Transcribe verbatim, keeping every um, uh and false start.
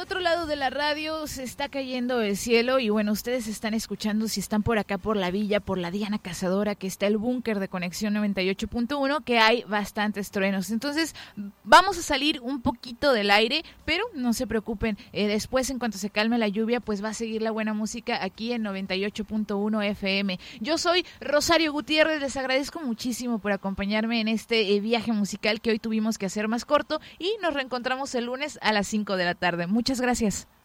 otro lado de la radio se está cayendo el cielo y bueno, ustedes están escuchando, si están por acá por la villa, por la Diana Cazadora, que está el búnker de Conexión noventa y ocho punto uno, que hay bastantes truenos. Entonces vamos a salir un poquito del aire, pero no se preocupen, eh, después en cuanto se calme la lluvia, pues va a seguir la buena música aquí en noventa y ocho punto uno F M. Yo soy Rosario Gutiérrez, les agradezco muchísimo por acompañarme en este eh, viaje musical que hoy tuvimos que hacer más corto y nos reencontramos el lunes a las cinco de la tarde. Muchas gracias.